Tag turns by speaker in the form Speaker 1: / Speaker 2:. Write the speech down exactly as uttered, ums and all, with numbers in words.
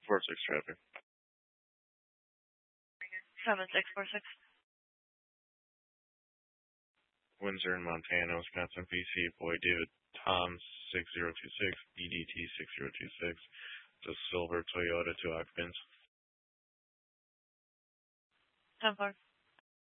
Speaker 1: four six traffic.
Speaker 2: seven six four six.
Speaker 1: Windsor and Montana, Wisconsin, B C, Boy David, Tom six zero two six, E D T six zero two six, the silver Toyota, two occupants.
Speaker 2: ten four.